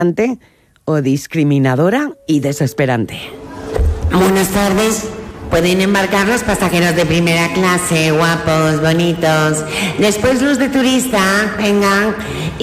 o discriminadora y desesperante. Buenas tardes. Pueden embarcar los pasajeros de primera clase, guapos, bonitos. Después los de turista, vengan.